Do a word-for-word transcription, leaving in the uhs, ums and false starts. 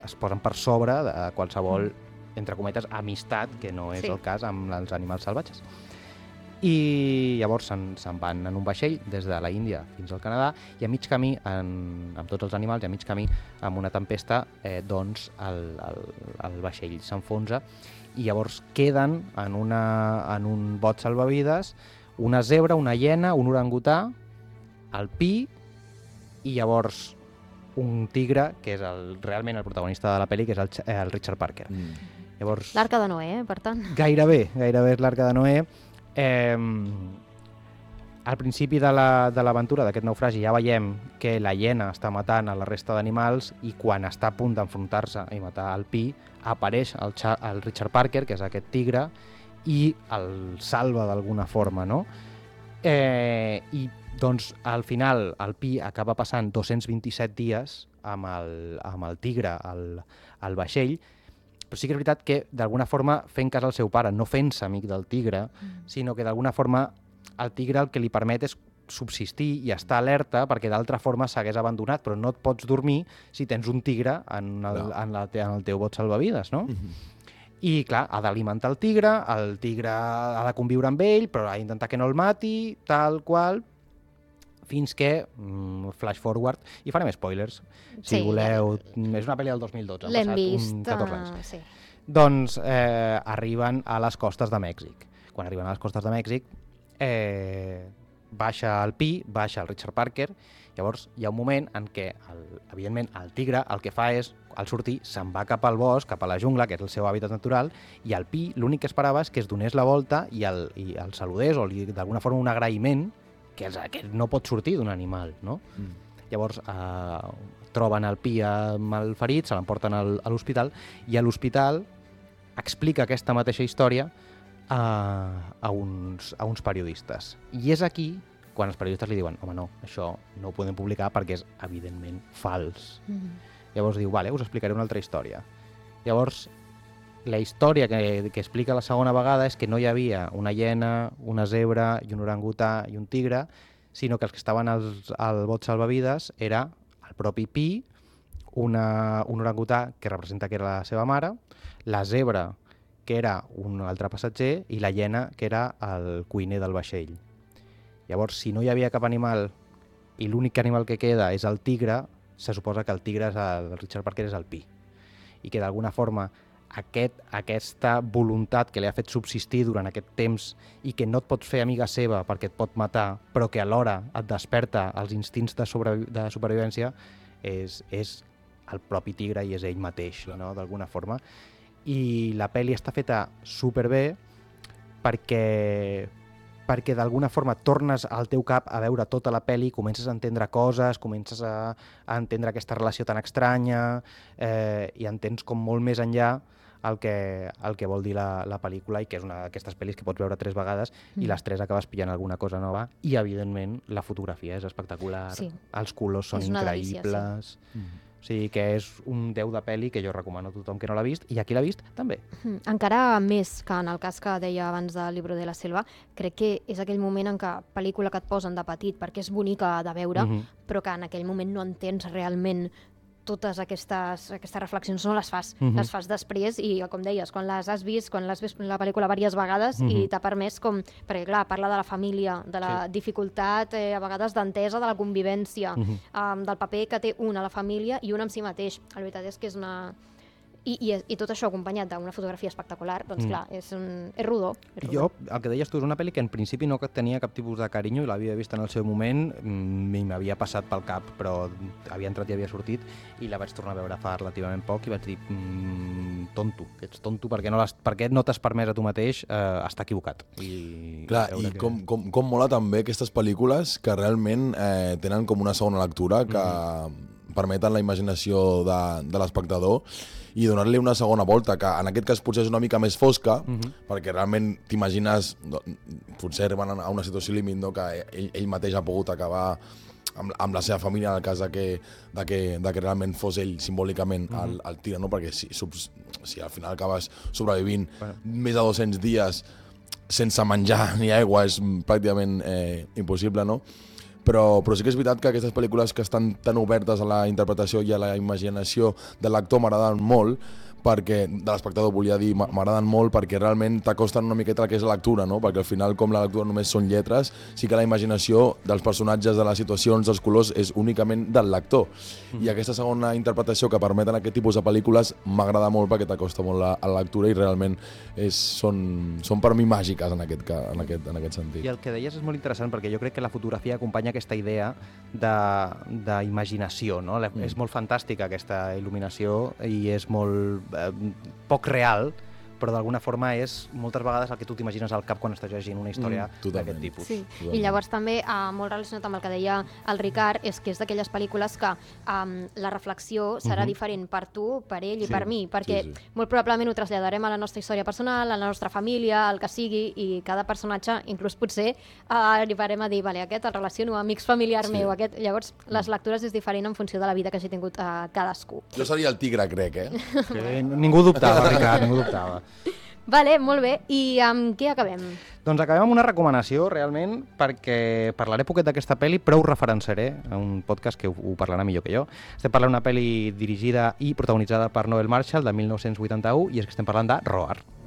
es posen per sobre de qualsevol, entre cometes, amistat, que no és Sí. el cas amb els animals salvatges. I llavors se'n se'n van en un vaixell des de la Índia fins al Canadà i a mig camí, en, amb tots els animals, i a mig camí, amb una tempesta, eh, doncs el, el, el vaixell s'enfonsa i llavors queden en, una, en un bot salvavides una zebra, una hiena, un orangutà, el pi i llavors un tigre, que és el, realment el protagonista de la pel·li, que és el, Ch- el Richard Parker. Mm. Llavors, L'Arca de Noé, eh, per tant. gairebé, gairebé és l'Arca de Noé. Eh, al principi de la- de l'aventura d'aquest naufragi ja veiem que la hiena està matant a la resta d'animals i quan està a punt d'enfrontar-se i matar el pi, apareix el, Cha el Richard Parker, que és aquest tigre, i el salva d'alguna forma, no? Eh, I doncs al final el pi acaba passant dos-cents vint-i-set dies amb el, amb el tigre al, al vaixell, però sí que és veritat que d'alguna forma fent cas al seu pare, no fent-se amic del tigre, mm. sinó que d'alguna forma el tigre el que li permet és subsistir i estar alerta perquè d'altra forma s'hagués abandonat, però no et pots dormir si tens un tigre en el, No. en la, en el teu bot salvavides, no? Mm-hmm. I, clar, ha d'alimentar el tigre, el tigre ha de conviure amb ell, però ha d'intentar que no el mati, tal qual, fins que, mm, flash forward, i farem spoilers, si Sí, voleu. És una pel·li del dos mil dotze, han L'hem passat vist. un catorze anys. Uh, sí. Doncs eh, arriben a les costes de Mèxic. Quan arriben a les costes de Mèxic, eh, baixa el pi, baixa el Richard Parker, llavors hi ha un moment en què, el, evidentment, el tigre el que fa és, al sortir, se'n va cap al bosc, cap a la jungla, que és el seu hàbitat natural, i el pi l'únic que esperava és que es donés la volta i el, i el saludés, o li, d'alguna forma un agraïment, que, és, que no pot sortir d'un animal, no? Mm. Llavors eh, troben el pi amb el ferit, se l'emporten al, a l'hospital, i a l'hospital explica aquesta mateixa història a, a, uns, a uns periodistes. I és aquí quan els periodistes li diuen home, no, això no ho podem publicar perquè és evidentment fals. Mm -hmm. Llavors diu, vale, us explicaré una altra història. Llavors, la història que, que explica la segona vegada és que no hi havia una hiena, una zebra i un orangutà i un tigre, sinó que els que estaven als, al bot salvavides era el propi pi, una, un orangutà que representa que era la seva mare, la zebra, que era un altre passatger, i la hiena, que era el cuiner del vaixell. Llavors, si no hi havia cap animal i l'únic animal que queda és el tigre, se suposa que el tigre, és el, el Richard Parker, és el pi. I que d'alguna forma aquest, aquesta voluntat que li ha fet subsistir durant aquest temps i que no et pots fer amiga seva perquè et pot matar, però que alhora et desperta els instints de, sobrevi de supervivència, és, és el propi tigre i és ell mateix, no? D'alguna forma. I la pel·li està feta superbé perquè perquè d'alguna forma tornes al teu cap a veure tota la pel·li, comences a entendre coses, comences a, a entendre aquesta relació tan estranya eh, i entens com molt més enllà el que, el que vol dir la, la pel·lícula, i que és una d'aquestes pel·lis que pots veure tres vegades mm. i les tres acabes pillant alguna cosa nova, i evidentment la fotografia és espectacular, sí. els colors són increïbles, delícia, sí. mm. O sigui que és un deu de pel·li que jo recomano a tothom que no l'ha vist, i a qui l'ha vist, també. Encara més que en el cas que deia abans del Libro de la Selva, crec que és aquell moment en què pel·lícula que et posen de petit perquè és bonica de veure, mm-hmm. però que en aquell moment no entens realment totes aquestes, aquestes reflexions, no les fas, mm-hmm. les fas després, i com deies, quan les has vist, quan l'has vist la pel·lícula diverses vegades, mm-hmm. i t'ha permès com, perquè clar, parla de la família, de la sí. dificultat eh, a vegades d'entesa de la convivència, mm-hmm. um, del paper que té un a la família i un amb si mateix. La veritat és que és una... I, i, i tot això acompanyat d'una fotografia espectacular, doncs mm. clar, és, un, és rodó, és rodó. Jo, el que deies tu, és una pel·li que en principi no tenia cap tipus de carinyo i l'havia vist en el seu moment, i m'havia passat pel cap, però havia entrat i havia sortit, i la vaig tornar a veure fa relativament poc i vaig dir, mmm, tonto, que ets tonto, perquè no, perquè no t'has permès a tu mateix eh, estar equivocat. I, clar, i que... com, com, com mola també aquestes pel·lícules que realment eh, tenen com una segona lectura, que mm. permeten la imaginació de, de l'espectador, i donar-li una segona volta, que en aquest cas potser és una mica més fosca, uh-huh. perquè realment t'imagines, no, potser arriben a una situació límit, no, que ell, ell mateix ha pogut acabar amb, amb la seva família, en el cas de que, de que, de que realment fos ell simbòlicament uh-huh. el, el tigre, no? Perquè si, subs, si al final acabes sobrevivint bueno. més de dos-cents dies sense menjar ni aigua és pràcticament eh, impossible, no? però, però sí que és veritat que aquestes pel·lícules que estan tan obertes a la interpretació i a la imaginació de l'actor m'agraden molt, perquè, de l'espectador volia dir, m'agraden molt perquè realment t'acosten una miqueta al que és la lectura, no? Perquè al final, com la lectura només són lletres, sí que la imaginació dels personatges, de les situacions, dels colors, és únicament del lector. Mm. I aquesta segona interpretació que permeten aquest tipus de pel·lícules m'agrada molt perquè t'acosta molt la, a la lectura i realment és, són, són per mi màgiques en aquest, en, aquest, en aquest sentit. I el que deies és molt interessant perquè jo crec que la fotografia acompanya aquesta idea d'imaginació, no? Mm. És molt fantàstica aquesta il·luminació i és molt Eh, poc real, però d'alguna forma és moltes vegades el que tu t'imagines al cap quan estàs llegint una història mm, d'aquest tipus. Sí. I llavors també, eh, molt relacionat amb el que deia el Ricard, és que és d'aquelles pel·lícules que um, la reflexió serà uh-huh. diferent per tu, per ell i sí. per mi, perquè sí, sí. molt probablement ho traslladarem a la nostra història personal, a la nostra família, al que sigui, i cada personatge, inclús potser, uh, arribarem a dir, vale, aquest el relaciono a amics familiars sí. meu, aquest... Llavors, les lectures és diferent en funció de la vida que hagi tingut uh, cadascú. Jo seria el tigre, crec, eh? Sí, ningú dubtava, Ricard, ningú dubtava. Vale, molt bé. I amb què acabem? Doncs acabem amb una recomanació, realment, perquè parlaré poquet d'aquesta pel·li, però ho referenciaré a un podcast que ho, ho parlarà millor que jo. Estem parlant d'una pel·li dirigida i protagonitzada per Noel Marshall, de mil nou-cents vuitanta-u, i és que estem parlant de Roar.